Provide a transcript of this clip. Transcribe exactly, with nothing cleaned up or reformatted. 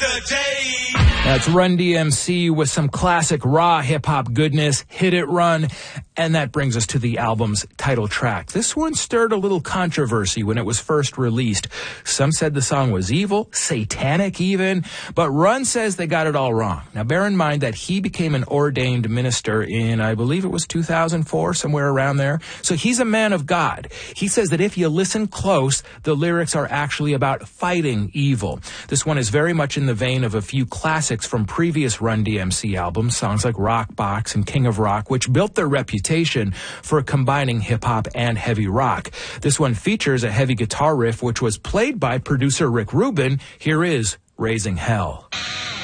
the day. That's Run D M C with some classic raw hip-hop goodness, Hit It Run, and that brings us to the album's title track. This one stirred a little controversy when it was first released. Some said the song was evil, satanic even, but Run says they got it all wrong. Now bear in mind that he became an ordained minister in, I believe it was two thousand four, somewhere around there. So he's a man of God. He says that if you listen close, the lyrics are actually about fighting evil. This one is very much in the vein of a few classics from previous Run D M C albums, songs like Rock Box and King of Rock, which built their reputation for combining hip-hop and heavy rock. This one features a heavy guitar riff, which was played by producer Rick Rubin. Here is Raising Hell.